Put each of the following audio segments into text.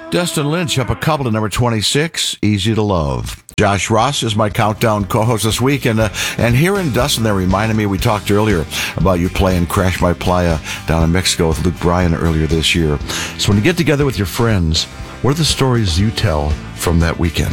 Dustin Lynch up a couple to number 26, Easy to Love. Josh Ross is my countdown co-host this week, and hearing Dustin there reminded me, we talked earlier about you playing Crash My Playa down in Mexico with Luke Bryan earlier this year. So when you get together with your friends, what are the stories you tell from that weekend?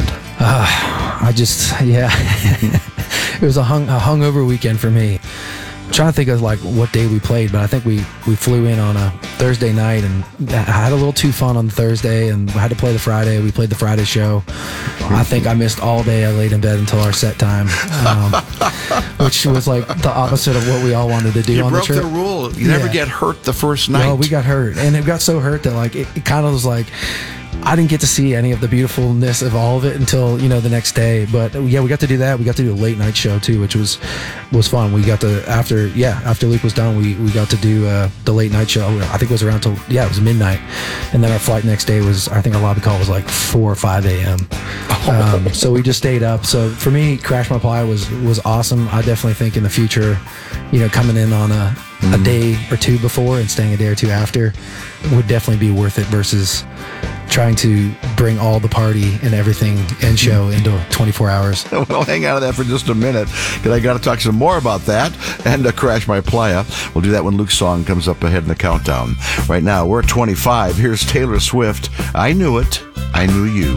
It was a hungover weekend for me. I'm trying to think of like what day we played, but I think we flew in on a Thursday night, and I had a little too fun on Thursday, and we had to play the Friday. We played the Friday show. I think I missed all day. I laid in bed until our set time, which was like the opposite of what we all wanted to do on the trip. You broke the rule. You never get hurt the first night. No, we got hurt, and it got so hurt that like it kind of was like, I didn't get to see any of the beautifulness of all of it until, the next day. But yeah, we got to do that. We got to do a late night show too, which was fun. We got to, after Luke was done, we got to do the late night show. I think it was around till, it was midnight. And then our flight next day was, I think our lobby call was like 4 or 5 a.m. So we just stayed up. So for me, Crash My Playa was awesome. I definitely think in the future, coming in on a day or two before and staying a day or two after would definitely be worth it versus trying to bring all the party and everything and show into 24 hours. Well, hang out of that for just a minute, because I got to talk some more about that and Crash My Playa. We'll do that when Luke's song comes up ahead in the countdown. Right now, we're at 25. Here's Taylor Swift. I Knew It, I Knew You.